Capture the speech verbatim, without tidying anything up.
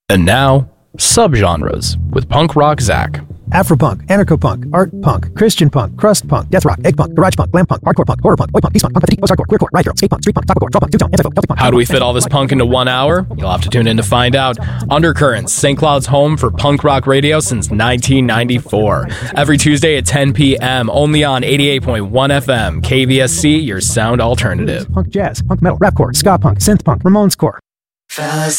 And now, subgenres with Punk Rock Zach. Afropunk, anarcho-punk, art punk, Christian punk, crust punk, death rock, egg punk, garage punk, glam punk, hardcore punk, horror punk, oi punk, east punk, punk post hardcore, queercore, riot girl, skate punk, street punk, taco skate punk, drop punk, two-tone, anti-folk, Celtic punk. How do we fit all this punk into one hour? You'll have to tune in to find out. Undercurrents, Saint Cloud's home for punk rock radio since nineteen ninety-four. Every Tuesday at ten p.m. only on eighty-eight point one F M. K V S C, your sound alternative. Punk jazz, punk metal, rapcore, ska punk, synth punk, Ramones core. Fellas